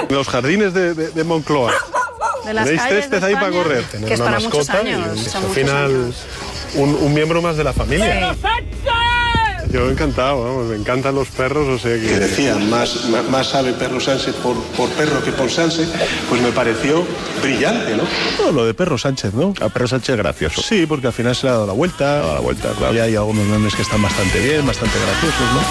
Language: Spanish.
Los jardines de Moncloa. De las Tenéis calles césped de ahí España, para correr. que Tener es una para muchos mascota años, y son al muchos final años. un miembro más de la familia. Yo encantado, vamos, me encantan los perros, o sea que... Que decían, más sabe Perro Sánchez por perro que por Sánchez, pues me pareció brillante, ¿no? No, lo de Perro Sánchez, ¿no? A Perro Sánchez gracioso. Sí, porque al final se le ha dado la vuelta. A la vuelta, claro. Y hay algunos memes que están bastante bien, bastante graciosos, ¿no?